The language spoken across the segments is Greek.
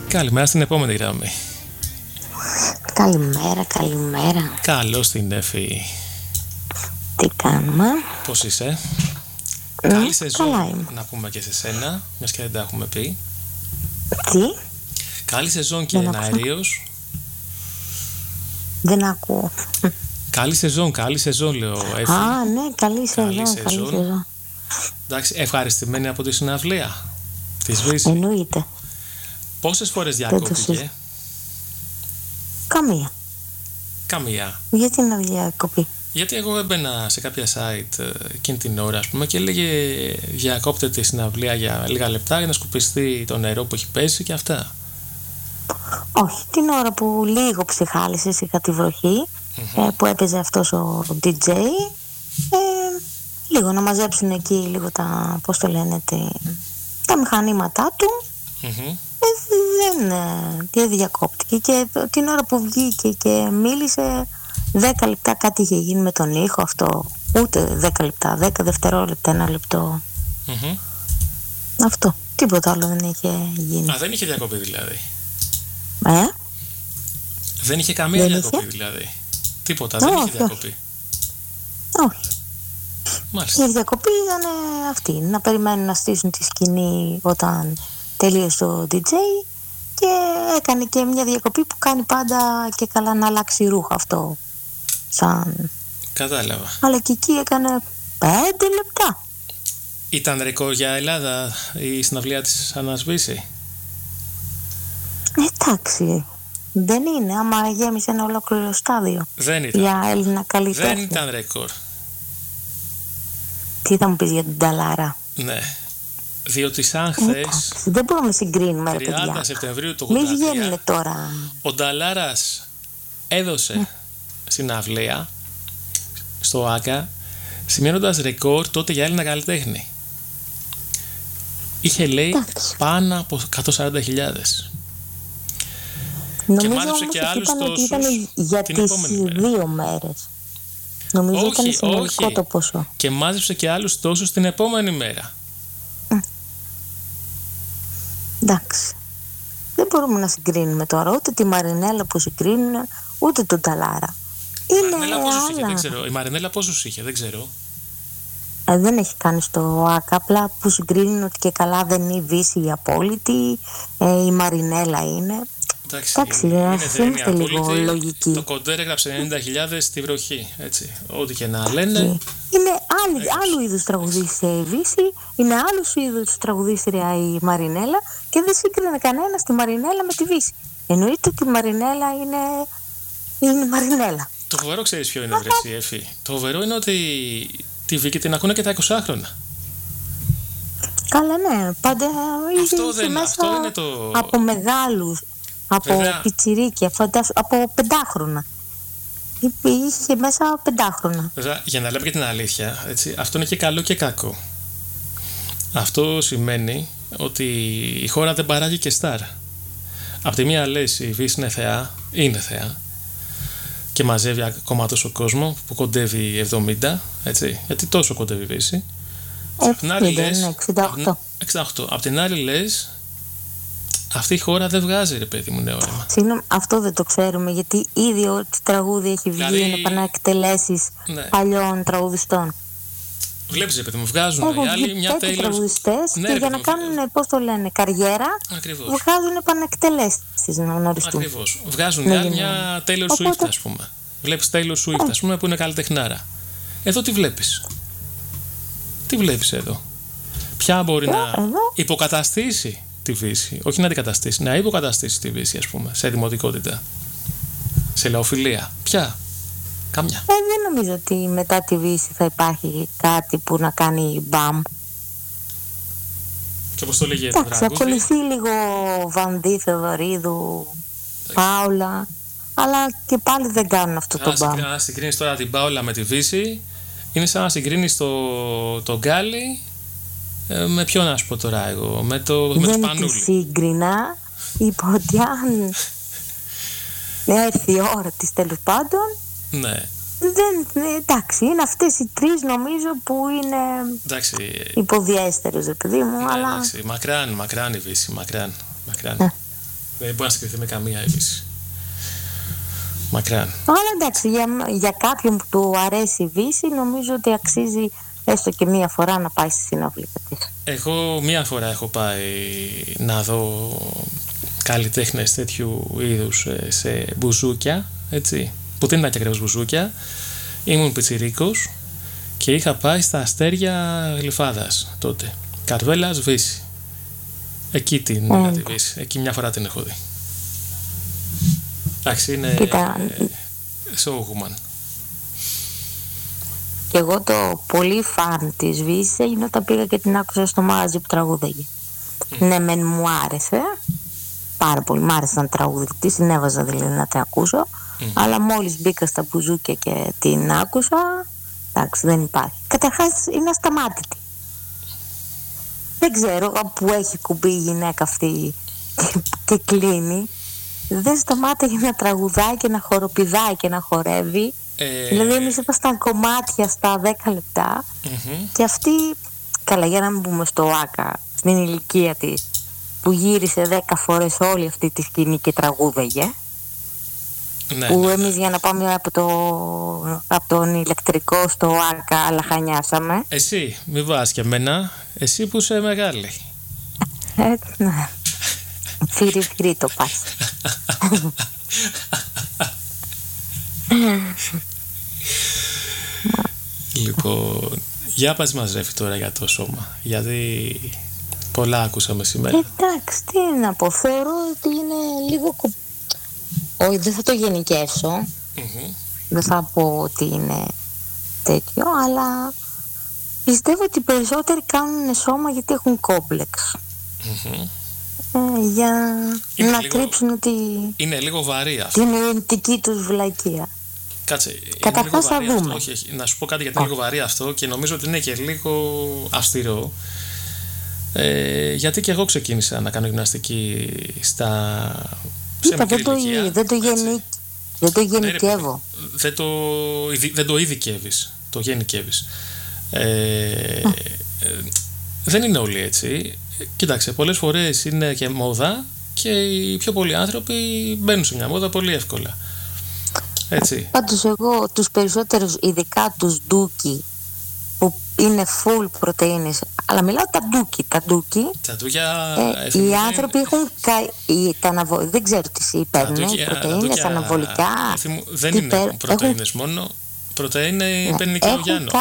Καλημέρα στην επόμενη γραμμή. Καλημέρα, καλημέρα. Καλώς την Εφη. Τι κάνουμε? Πώς είσαι? Καλή σεζόν, καλά είμαι. να πούμε και σε σένα, μιας και δεν τα έχουμε πει. Τι? Καλή σεζόν και αερίος. Δεν ακούω. Καλή σεζόν λέω, Εφη. Α, ναι, καλή σεζόν. Εντάξει, ευχαριστημένη από τη συναυλία της Βύση. Εννοείται. Πόσες φορές διακόπηκε? Καμία. Γιατί να διακοπεί? Γιατί εγώ έμπαινα σε κάποια site εκείνη την ώρα, ας πούμε, και έλεγε διακόπτε τη συναυλία για λίγα λεπτά για να σκουπιστεί το νερό που έχει πέσει και αυτά. Όχι, την ώρα που λίγο ψυχάλισες, είχα τη βροχή, που έπαιζε αυτός ο DJ, λίγο να μαζέψουν εκεί λίγο τα, πώς το λένε, τα μηχανήματά του. Δεν διακόπτηκε, και την ώρα που βγήκε και μίλησε 10 λεπτά κάτι είχε γίνει με τον ήχο, αυτό ούτε 10 λεπτά, 10 δευτερόλεπτα, 1 λεπτό. Αυτό, τίποτα άλλο δεν είχε γίνει. Α, δεν είχε διακοπή δηλαδή? Δεν είχε καμία διακοπή δηλαδή? Τίποτα, δεν είχε διακοπή? Όχι. Μάλιστα. Η διακοπή ήταν αυτή, να περιμένουν να στήσουν τη σκηνή όταν τελείωσε ο DJ, και έκανε και μια διακοπή που κάνει πάντα και καλά, να αλλάξει ρούχα, αυτό σαν... Κατάλαβα. Αλλά και εκεί έκανε 5 λεπτά. Ήταν ρεκόρ για Ελλάδα η συναυλία της Άννας Βύση? Εντάξει, δεν είναι, άμα γέμισε ένα ολόκληρο στάδιο. Δεν ήταν. Για Έλληνα καλλιτέχνη. Δεν ήταν ρεκόρ. Τι θα μου πεις για την Νταλάρα? Ναι. Διότι σαν χθες, δεν μπορούμε να συγκρίνουμε, 30 Σεπτεμβρίου του 1983, μη βγαίνουν τώρα. Ο Νταλάρας έδωσε συναυλία στο ΆΚΑ, σημαίνοντας ρεκόρ τότε για Έλληνα καλλιτέχνη. Είχε, λέει, πάνω από 140.000. Νομίζω και μάζεψε και άλλους τόσους ήταν για την τις επόμενη μέρα. 2 μέρες. Νομίζω ήταν συνολικό το ποσό. Και μάζεψε και άλλους τόσους την επόμενη μέρα. Εντάξει. Δεν μπορούμε να συγκρίνουμε τώρα ούτε τη Μαρινέλα που συγκρίνουν, ούτε τον Νταλάρα. Είναι άλλα. Δεν ξέρω. Η Μαρινέλα πόσους είχε, δεν ξέρω. Δεν έχει κάνει στο ΆΚΑ, απλά που συγκρίνουν ότι και καλά δεν είναι η Βύση η απόλυτη, η Μαρινέλα είναι. Εντάξει, είμαστε λίγο λογικοί. Το Κοντέρ έγραψε 90.000 στη βροχή, έτσι. Ό,τι και να λένε. Είναι άλλου είδους τραγουδίστρια η Βύση, είναι άλλου είδους τραγουδίστρια η Μαρινέλα, και δεν σύγκρινε κανένα τη Μαρινέλα με τη Βύση. Εννοείται ότι η Μαρινέλα είναι Μαρινέλα. Το φοβερό, ξέρεις ποιο είναι, βρεσί, Εφη? Το φοβερό είναι ότι τη Βίκη την ακούνε και τα 20χρονα. Καλά, ναι. Πάντα αυτό είναι το... από μεγάλους, από πιτσιρίκια, από 5χρονα. Είχε μέσα 5χρονα. Βέβαια, για να λέμε και την αλήθεια, έτσι, αυτό είναι και καλό και κακό. Αυτό σημαίνει ότι η χώρα δεν παράγει και στάρ. Απ' τη μία λες η Βύση είναι θεά, και μαζεύει ακόμα τόσο κόσμο που κοντεύει 70, έτσι, γιατί τόσο κοντεύει η Βύση. Απ' την άλλη λες 68. Απ' την άλλη λες, αυτή η χώρα δεν βγάζει, ρε παιδί μου, νεόρεμα. Συγγνώμη, αυτό δεν το ξέρουμε, γιατί ήδη ό,τι τραγούδι έχει βγει είναι επαναεκτελέσεις παλιών τραγουδιστών. Βλέπεις, ρε παιδί μου, βγάζουν οι άλλοι μια Taylor τραγουδιστές, και για να κάνουν, πώς το λένε, καριέρα, βγάζουν επαναεκτελέσεις να γνωριστούν. Ακριβώς. Βγάζουν οι άλλοι μια Taylor Swift, ας πούμε. Βλέπεις Taylor Swift, ας πούμε, που είναι καλλιτεχνάρα. Εδώ τι βλέπεις? Τι βλέπεις εδώ? Ποια μπορεί να υποκαταστήσει τη Βύση? Όχι να αντικαταστήσει, να υποκαταστήσει τη Βύση, ας πούμε, σε δημοτικότητα, σε λαοφιλία? Ποια? Καμιά. Δεν νομίζω ότι μετά τη Βύση θα υπάρχει κάτι που να κάνει μπαμ. Και όπως το λέγε, εντάξει, ακολουθεί λίγο Βανδί, Θεοδωρίδου, Πάολα, αλλά και πάλι δεν κάνουν αυτό το μπαμ. Αν συγκρίνεις τώρα την Πάολα με τη Βύση, είναι σαν να συγκρίνεις το Γκάλι με ποιον, να σου πω τώρα εγώ, με το Σπανούλη. Δεν τη σύγκρινα, είπα ότι αν έρθει η ώρα της, τέλος πάντων, ναι. Εντάξει, είναι αυτές οι τρεις νομίζω που είναι υποδιέστερες, παιδί μου, αλλά... Εντάξει, μακράν η Βύση, μακράν. Δεν μπορεί να συγκριθεί με καμία Βύση. Μακράν. Αλλά εντάξει, για κάποιον που του αρέσει η Βύση, νομίζω ότι αξίζει έστω και μία φορά να πάει στη συναυλία της. Εγώ μία φορά έχω πάει να δω καλλιτέχνες τέτοιου είδους σε μπουζούκια, έτσι, που δεν ήταν και ακριβώς μπουζούκια. Ήμουν πιτσιρίκος και είχα πάει στα Αστέρια Γλυφάδας τότε. Καρβέλας, Βύση. Εκεί τη Βύση. Εκεί μια φορά την έχω δει. Εντάξει, είναι showwoman. Και εγώ το πολύ φαν της Βύσης είναι όταν πήγα και την άκουσα στο μάγαζι που τραγούδαγε. Ναι, μεν μου άρεσε πάρα πολύ, μ' άρεσε να τραγούδι της, την έβαζα δηλαδή να την ακούσω, αλλά μόλις μπήκα στα μπουζούκια και την άκουσα, εντάξει, δεν υπάρχει. Καταρχάς είναι ασταμάτητη. Δεν ξέρω που έχει κουμπί η γυναίκα αυτή και κλείνει. Δεν σταμάτησε να τραγουδάει και να χοροπηδάει και να χορεύει. Δηλαδή εμείς ήμασταν κομμάτια στα 10 λεπτά και αυτή, καλά, για να μην πούμε στο Άκα, στην ηλικία της, που γύρισε 10 φορές όλη αυτή τη σκηνή και τραγούδαγε, που εμείς για να πάμε από τον ηλεκτρικό στο Άκα λαχανιάσαμε. Εσύ μη βάζεις και εμένα, εσύ που είσαι μεγάλη. Έτσι, ναι. Φυρί το πας. Λοιπόν, για πας μας ρέφει τώρα για το σώμα, γιατί πολλά ακούσαμε σήμερα. Εντάξει, τι να πω, θεωρώ ότι είναι λίγο όχι, δεν θα το γενικεύσω, δεν θα πω ότι είναι τέτοιο, αλλά πιστεύω ότι οι περισσότεροι κάνουν σώμα γιατί έχουν κόμπλεξ. Για είναι να λίγο, κρύψουν ότι είναι λίγο βαρύ αυτό. την ειρηνική τους βλακεία. Κάτσε, καταρχάς θα δούμε αυτό. Όχι, να σου πω κάτι γιατί είναι λίγο βαρύ αυτό και νομίζω ότι είναι και λίγο αυστηρό, γιατί και εγώ ξεκίνησα να κάνω γυμναστική σε μικρή ηλικία. Δεν το γενικεύω. Δεν το ειδικεύεις, το γενικεύεις. Δεν είναι όλοι έτσι. Κοίταξε, πολλές φορές είναι και μόδα και οι πιο πολλοί άνθρωποι μπαίνουν σε μια μόδα πολύ εύκολα. Έτσι. Πάντως εγώ τους περισσότερους, ειδικά τους ντούκι που είναι full πρωτεΐνες, αλλά μιλάω τα ντούκι, οι άνθρωποι έχουν δεν ξέρω τι παίρνουν, πρωτεΐνες, αναβολικά. Δεν είναι πρωτεΐνες μόνο, πρωτεΐνη παίρνει και ο Γιάννος.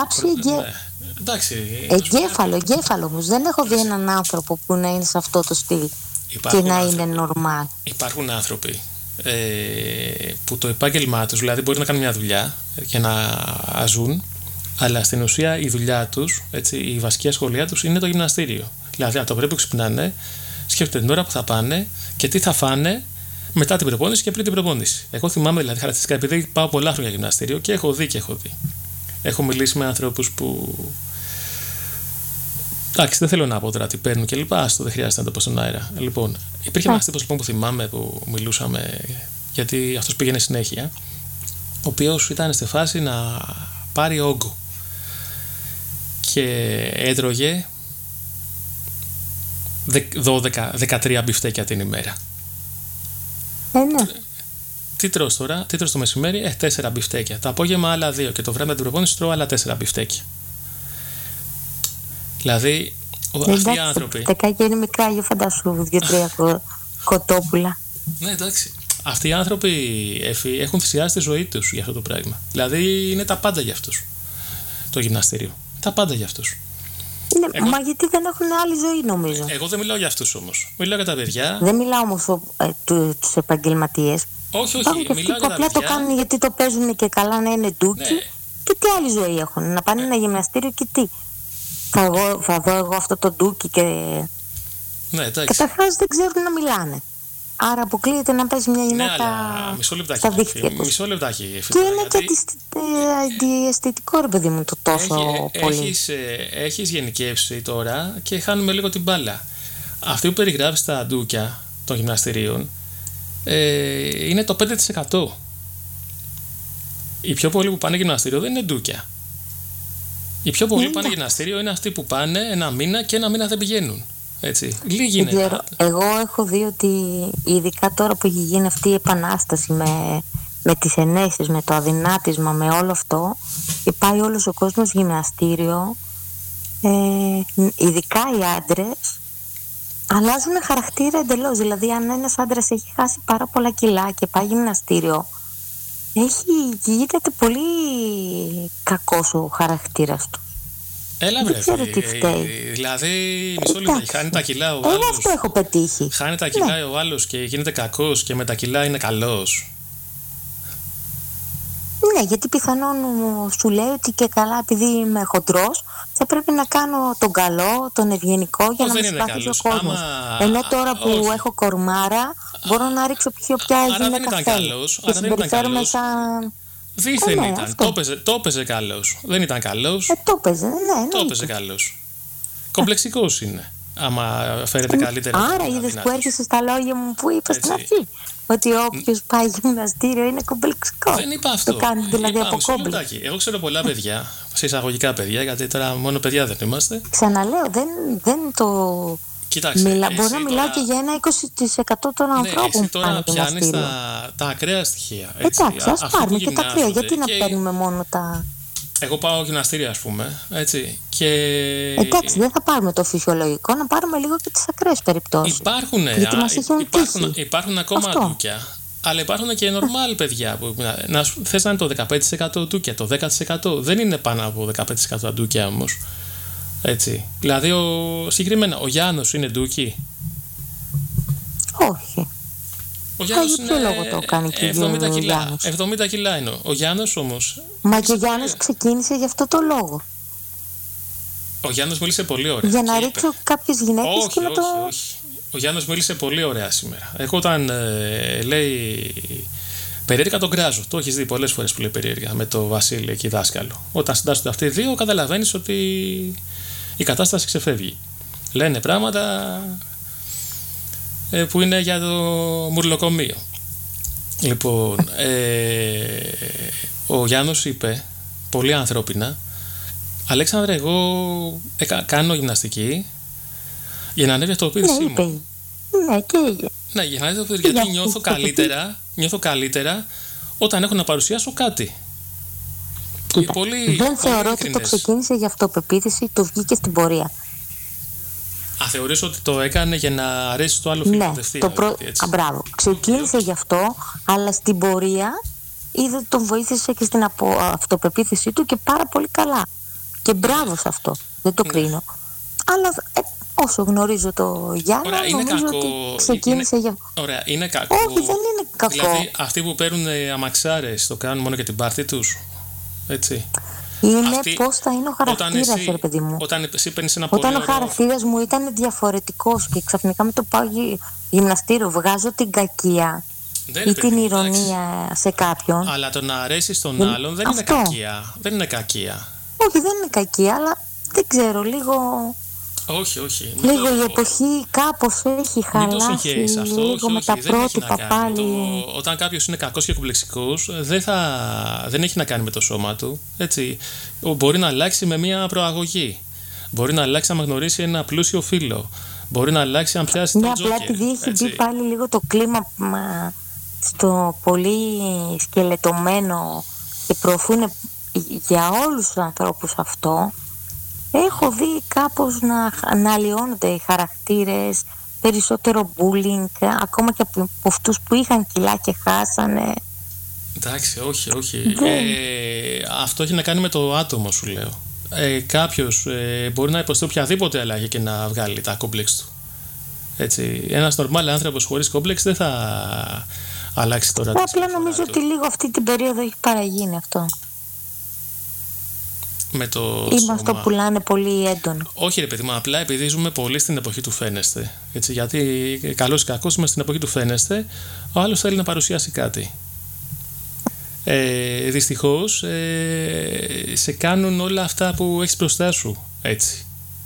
Εγκέφαλο όμως. Δεν έχω δει έναν άνθρωπο που να είναι σε αυτό το στυλ και να είναι normal. Υπάρχουν άνθρωποι που το επάγγελμά τους, δηλαδή μπορεί να κάνουν μια δουλειά και να ζουν, αλλά στην ουσία η δουλειά τους, έτσι, η βασική ασχολία τους είναι το γυμναστήριο. Δηλαδή από το πρωί που ξυπνάνε, σκέφτονται την ώρα που θα πάνε και τι θα φάνε μετά την προπόνηση και πριν την προπόνηση. Εγώ θυμάμαι δηλαδή χαρακτηριστικά, επειδή πάω πολλά χρόνια γυμναστήριο και έχω δει. Έχω μιλήσει με ανθρώπους που. Εντάξει, δεν θέλω να πω τώρα τι παίρνουν και λοιπά. Άστο, δεν χρειάζεται να το πω στον αέρα. Λοιπόν, υπήρχε ένας τύπος λοιπόν, που θυμάμαι που μιλούσαμε, γιατί αυτός πήγαινε συνέχεια, ο οποίος ήταν στη φάση να πάρει όγκο και έτρωγε 12-13 μπιφτέκια την ημέρα. Ναι. Τι τρως τώρα, τι τρως το μεσημέρι, 4 μπιφτέκια. Το απόγευμα άλλα 2 και το βράδυ με την προπόνηση τρώω άλλα 4 μπιφτέκια. Δηλαδή, αυτοί οι άνθρωποι. Τα μπιφτέκια είναι μικρά, για φαντάσου 2-3 κοτόπουλα. Ναι, εντάξει. Αυτοί οι άνθρωποι έχουν θυσιάσει τη ζωή τους για αυτό το πράγμα. Δηλαδή, είναι τα πάντα για αυτούς. Το γυμναστήριο. Τα πάντα για αυτούς. Ναι, μα γιατί δεν έχουν άλλη ζωή, νομίζω. Εγώ δεν μιλάω για αυτούς όμως. Μιλάω για τα παιδιά. Δεν μιλάω όμως τους επαγγελματίες. Όχι, μιλάω για τα παιδιά. Το κάνουν γιατί το παίζουν και καλά να είναι ντούκι. Ναι. Και τι άλλη ζωή έχουν. Να πάνε ένα γυμναστήριο και τι. Θα δω εγώ αυτό το ντούκι και. Ναι, εντάξει. Καταρχάς δεν ξέρουν να μιλάνε. Άρα αποκλείεται να παίζει μια γυναίκα στα δίχτυα τους. Μισό λεπτάκι. Και είναι και αντιαισθητικό, ρε παιδί μου, το τόσο πολύ. Έχεις γενικεύσει τώρα και χάνουμε λίγο την μπάλα. Αυτή που περιγράφεις τα ντούκια των γυμναστηρίων είναι το 5%. Οι πιο πολλοί που πάνε γυμναστήριο δεν είναι ντούκια. Οι πιο πολλοί που πάνε γυμναστήριο είναι αυτοί που πάνε ένα μήνα και ένα μήνα δεν πηγαίνουν. Έτσι. Λίγοι είναι. Εγώ έχω δει ότι ειδικά τώρα που έχει γίνει αυτή η επανάσταση με τις ενέσεις, με το αδυνάτισμα, με όλο αυτό, και πάει όλος ο κόσμος γυμναστήριο, ειδικά οι άντρες αλλάζουν χαρακτήρα εντελώς. Δηλαδή αν ένας άντρας έχει χάσει πάρα πολλά κιλά και πάει γυμναστήριο, γίνεται πολύ κακός ο χαρακτήρας του. Έλα βρε, δηλαδή μισό λεπτό, χάνει τα κιλά ο άλλος. Αυτό έχω πετύχει. Χάνει τα κιλά ο άλλος και γίνεται κακός και με τα κιλά είναι καλός. Ναι, γιατί πιθανόν σου λέει ότι και καλά, επειδή είμαι χοντρός, θα πρέπει να κάνω τον καλό, τον ευγενικό για να με συμπαθήσει ο κόσμος. Ενώ τώρα που έχω κορμάρα, μπορώ να ρίξω ποια γυναίκα θέλω. Και συμπεριφέρομαι σαν... Δίθεν ήταν. Το έπαιζε καλός. Δεν ήταν καλός. Το έπαιζε, ναι. Το έπαιζε καλός. Κομπλεξικός είναι. Άμα φέρετε καλύτερα. Άρα είδες που έρχεσαι στα λόγια μου που είπα στην αρχή. Ότι όποιος πάει γυμναστήριο είναι κομπλεξικό. Δεν είπα αυτό. Το κάνει δηλαδή από κόμπλεξ. Εγώ ξέρω πολλά παιδιά, σε εισαγωγικά παιδιά, γιατί τώρα μόνο παιδιά δεν είμαστε. Ξαναλέω, δεν το... Κοιτάξτε, μπορεί να μιλάω και για ένα 20% των ανθρώπων που τώρα πιάνεις τα ακραία στοιχεία. Εντάξει, ας πάρουμε και τα ακραία. Γιατί να παίρνουμε μόνο τα... Εγώ πάω γυμναστήρια, ας πούμε, έτσι. Και... Εντάξει, δεν θα πάρουμε το φυσιολογικό, να πάρουμε λίγο και τις ακραίες περιπτώσεις. Υπάρχουν ακόμα ντούκια, αλλά υπάρχουν και normal παιδιά. Που, θες να είναι το 15% ντούκια, το 10%. Δεν είναι πάνω από 15% ντούκια όμως. Έτσι. Δηλαδή, συγκεκριμένα, ο Γιάννος είναι ντούκι. Όχι. Ο Γιάννος είναι λόγο το κάνει και 70 κιλά. 70 κιλά είναι. Ο Γιάννος όμως... Μα και ο Γιάννος ξεκίνησε γι' αυτό το λόγο. Ο Γιάννος μίλησε πολύ ωραία. Για να ρίξω κάποιες γυναίκες και να το... Όχι. Ο Γιάννος μίλησε πολύ ωραία σήμερα. Εγώ όταν λέει... Περίεργα τον κράζω. Το έχεις δει πολλές φορές που λέει περίεργα με το Βασίλη εκεί δάσκαλο. Όταν συντάσσονται αυτοί οι δύο, καταλαβαίνεις ότι η κατάσταση ξεφεύγει. Λένε πράγματα που είναι για το μουρλοκομείο. Λοιπόν, ο Γιάννος είπε πολύ ανθρώπινα, Αλέξανδρε, εγώ κάνω γυμναστική για να ανέβει η αυτοπεποίθησή μου. Ναι, και... Ναι, για να ανέβει η αυτοπεποίθησή, γιατί νιώθω καλύτερα όταν έχω να παρουσιάσω κάτι. Κοίτα, δεν θεωρώ ότι το ξεκίνησε για αυτοπεποίθηση, το βγήκε στην πορεία. Θεωρείς ότι το έκανε για να αρέσει στο άλλο φίλο? Ναι, μπράβο. Ξεκίνησε γι' αυτό, αλλά στην πορεία είδε ότι τον βοήθησε και στην αυτοπεποίθησή του και πάρα πολύ καλά. Και μπράβο σε αυτό, δεν το κρίνω. Αλλά όσο γνωρίζω το Γιάννη, νομίζω ότι ξεκίνησε για... Ωραία, είναι κακό. Όχι, δεν είναι κακό. Δηλαδή αυτοί που παίρνουν αμαξάρες το κάνουν μόνο για την πάρτι τους, έτσι. Είναι πώς θα είναι ο χαρακτήρας, ρε παιδί μου. Όταν ο χαρακτήρας μου ήταν διαφορετικός και ξαφνικά με το πάω γυμναστήριο, βγάζω την κακία ή την ηρωνία σε κάποιον. Αλλά το να αρέσει στον άλλον δεν είναι κακία. Δεν είναι κακία. Όχι, δεν είναι κακία, αλλά δεν ξέρω, λίγο... Όχι. Λίγο η εποχή κάπως έχει χαλάσει, λίγο με τα πρότυπα πάλι. Όταν κάποιος είναι κακός και κομπλεξικός, δεν έχει να κάνει με το σώμα του. Έτσι. Μπορεί να αλλάξει με μια προαγωγή. Μπορεί να αλλάξει άμα γνωρίσει ένα πλούσιο φίλο. Μπορεί να αλλάξει αν πιάσει τον τζόκερ. Ναι, απλά επειδή έχει μπει πάλι λίγο το κλίμα στο πολύ σκελετωμένο και προωθούν για όλους τους ανθρώπους αυτό. Έχω δει κάπως να αλλοιώνονται οι χαρακτήρες, περισσότερο bullying, ακόμα και από αυτούς που είχαν κιλά και χάσανε. Εντάξει, όχι. Αυτό έχει να κάνει με το άτομο, σου λέω. Κάποιος μπορεί να υποστεί οποιαδήποτε αλλαγή και να βγάλει τα κόμπλεξ του. Έτσι, ένας normal άνθρωπος χωρίς κόμπλεξ δεν θα αλλάξει τώρα. Απλά νομίζω ότι λίγο αυτή την περίοδο έχει παραγίνει αυτό. Με το ή με αυτό που λένε πολύ έντονο. Όχι ρε παιδί μου, απλά επειδή ζούμε πολύ στην εποχή του φαίνεστε. Έτσι, γιατί καλώς ή κακώς είμαστε στην εποχή του φαίνεστε, ο άλλος θέλει να παρουσιάσει κάτι. Δυστυχώς σε κάνουν όλα αυτά που έχεις μπροστά σου. Έτσι.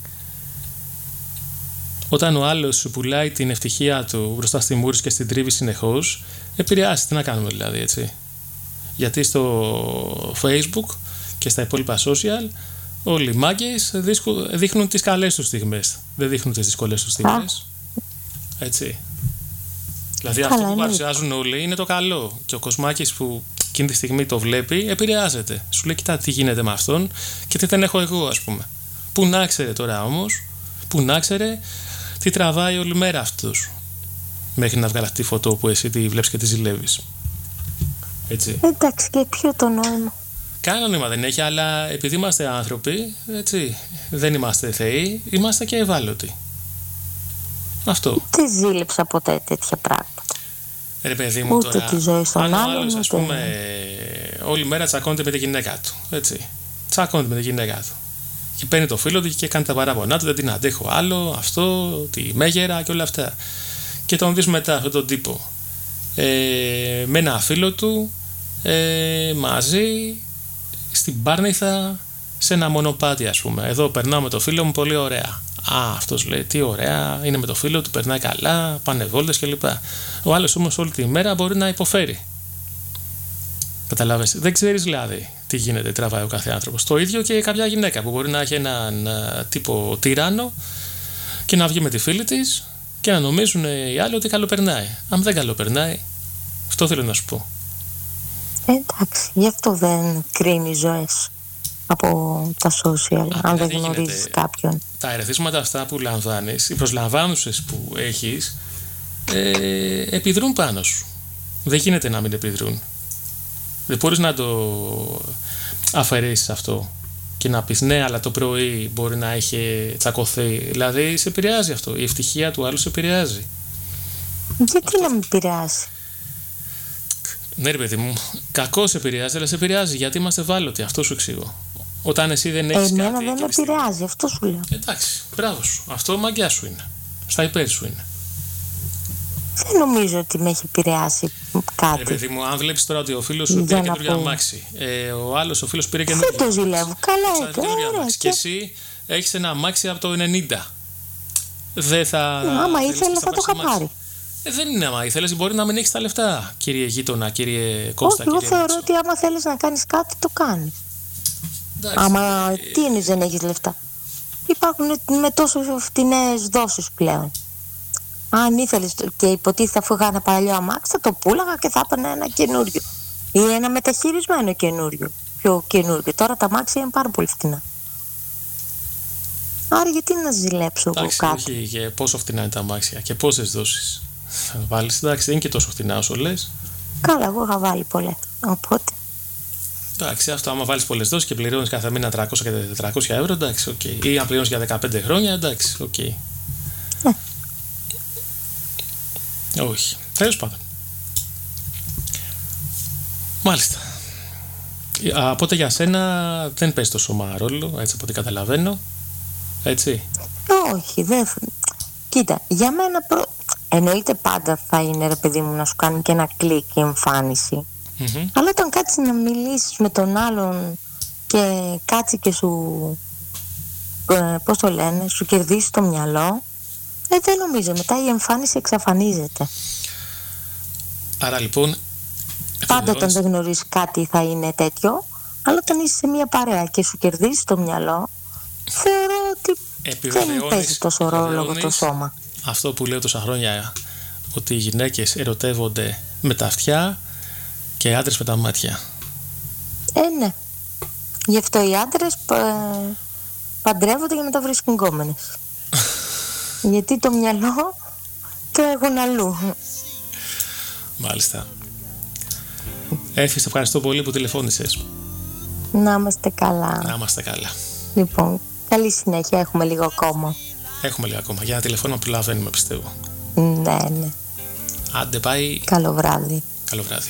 Όταν ο άλλος σου πουλάει την ευτυχία του μπροστά στη μούρη και στην τρίβει συνεχώς, επηρεάζει. Τι να κάνουμε δηλαδή, έτσι. Γιατί στο Facebook και στα υπόλοιπα social Όλοι οι μάγκες δείχνουν τις καλές τους στιγμές. Δεν δείχνουν τις δύσκολες τους στιγμές. Έτσι. Δηλαδή αυτό που παρουσιάζουν όλοι είναι το καλό. Και ο Κοσμάκης που εκείνη τη στιγμή το βλέπει, επηρεάζεται. Σου λέει: κοίτα τι γίνεται με αυτόν και τι δεν έχω εγώ, ας πούμε. Πού να ξέρε τώρα όμως, πού να ξέρε τι τραβάει όλη μέρα αυτός. Μέχρι να βγάλει αυτή τη φωτό που εσύ τη βλέπεις και τη ζηλεύεις. Έτσι. Εντάξει, και ποιο το νόημα. Κανένα νόημα δεν έχει, αλλά επειδή είμαστε άνθρωποι, έτσι, δεν είμαστε θεοί, είμαστε και ευάλωτοι. Αυτό. Δεν ζήλεψα ποτέ τέτοια πράγματα. Ρε παιδί μου, ούτε τώρα, τη ζωή στον αν ο άλλον, άλλος, ας πούμε, όλη μέρα τσακώνεται με τη γυναίκα του, έτσι. Τσακώνεται με τη γυναίκα του. Και παίρνει το φίλο του και κάνει τα παράπονά του, δεν την αντέχω άλλο, αυτό, τη μέγερα και όλα αυτά. Και τον δεις μετά αυτόν τον τύπο με ένα φίλο του μαζί στην Πάρνηθα σε ένα μονοπάτι, ας πούμε. Εδώ περνάω με το φίλο μου, πολύ ωραία. Αυτός λέει τι ωραία, είναι με το φίλο του, περνάει καλά, πάνε βόλτες κλπ. Ο άλλος όμως όλη τη μέρα μπορεί να υποφέρει. Καταλάβες, δεν ξέρεις δηλαδή τι γίνεται, τραβάει ο κάθε άνθρωπος. Το ίδιο και κάποια γυναίκα που μπορεί να έχει έναν τύπο τυράννο και να βγει με τη φίλη της και να νομίζουν οι άλλοι ότι καλοπερνάει. Αν δεν καλοπερνάει, αυτό θέλω να σου πω. Εντάξει, γι' αυτό δεν κρίνει ζωές από τα social, αν δεν γνωρίζεις κάποιον. Τα ερεθίσματα αυτά που λαμβάνεις, οι προσλαμβάνουσες που έχεις, επιδρούν πάνω σου. Δεν γίνεται να μην επιδρούν. Δεν μπορείς να το αφαιρέσεις αυτό και να πεις ναι, αλλά το πρωί μπορεί να έχει τσακωθεί. Δηλαδή σε επηρεάζει αυτό. Η ευτυχία του άλλου σε επηρεάζει. Γιατί αυτό να μην επηρεάζει? Ναι, ρε παιδί μου, κακώς σε επηρεάζει, αλλά σε επηρεάζει γιατί είμαστε ευάλωτοι. Αυτό σου εξηγώ. Όταν εσύ δεν έχεις κάτι. Εμένα δεν με επηρεάζει, αυτό σου λέω. Εντάξει, μπράβο σου. Αυτό μαγκιά σου είναι. Στα υπέρ σου είναι. Δεν νομίζω ότι με έχει επηρεάσει κάτι. Ρε παιδί μου, αν βλέπεις τώρα ότι ο φίλος σου πήρε καινούργια αμάξι, ο άλλος ο φίλος πήρε καινούργια αμάξι. Δεν το ζηλεύω. Καλά έκανε. Και εσύ έχεις ένα αμάξι από το 90. Δεν θα. Άμα ήθελα θα το είχα πάρει. Δεν είναι άμα ήθελες, μπορεί να μην έχεις τα λεφτά, κύριε γείτονα, κύριε Κώστα. Όχι, εγώ θεωρώ ότι άμα θέλεις να κάνεις κάτι, το κάνεις. Άμα τι είναι, δεν έχεις λεφτά. Υπάρχουν με τόσο φτηνές δόσεις πλέον. Αν ήθελες και υποτίθεται αφού είχα ένα παλιό αμάξι, θα το πούλαγα και θα έπαιρνα ένα καινούριο. Ή ένα μεταχειρισμένο καινούριο. Πιο καινούριο. Τώρα τα αμάξια είναι πάρα πολύ φτηνά. Άρα γιατί να ζηλέψω εγώ κάτι. Όχι, και πόσο φτηνά είναι τα αμάξια και πόσες δόσεις θα βάλεις. Εντάξει, δεν είναι και τόσο φτηνά όσο λες. Καλά, εγώ είχα βάλει πολλές. Οπότε. Εντάξει, αυτό άμα βάλεις πολλές δόσεις και πληρώνεις κάθε μήνα 300 και 400 ευρώ, εντάξει, οκ. Okay. Ή αν πληρώνεις για 15 χρόνια, εντάξει, οκ. Okay. Όχι. Τέλος πάντων. Μάλιστα. Οπότε για σένα δεν παίζει το σώμα ρόλο, έτσι από ό,τι καταλαβαίνω. Έτσι. Όχι, δεν. Κοίτα, για μένα εννοείται πάντα θα είναι, ρε παιδί μου, να σου κάνει και ένα κλικ η εμφάνιση. Mm-hmm. Αλλά όταν κάτσεις να μιλήσεις με τον άλλον και κάτσει και σου πώς το λένε, σου κερδίσει το μυαλό, δεν νομίζω, μετά η εμφάνιση εξαφανίζεται. Άρα λοιπόν πάντα όταν δεν γνωρίζεις κάτι θα είναι τέτοιο, αλλά όταν είσαι σε μια παρέα και σου κερδίσει το μυαλό, θεωρώ ότι δεν παίζει τόσο ρόλο το σώμα. Αυτό που λέω τόσα χρόνια, ότι οι γυναίκες ερωτεύονται με τα αυτιά και οι άντρες με τα μάτια. Ναι. Γι' αυτό οι άντρες παντρεύονται και μετά βρίσκουν γκόμενες. Γιατί το μυαλό το έχουν αλλού. Μάλιστα. Έφη, σε ευχαριστώ πολύ που τηλεφώνησες. Να είμαστε καλά. Να είμαστε καλά. Λοιπόν, καλή συνέχεια. Έχουμε λίγο ακόμα. Έχουμε λίγο ακόμα. Για ένα τηλεφώνημα που προλαβαίνουμε, πιστεύω. Ναι. Άντε, πάει. Καλό βράδυ. Καλό βράδυ.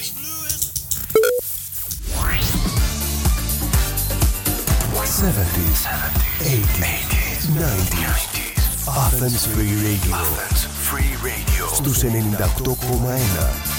70s, 80s, 90s. Athens Free Radio. Στους 98,1.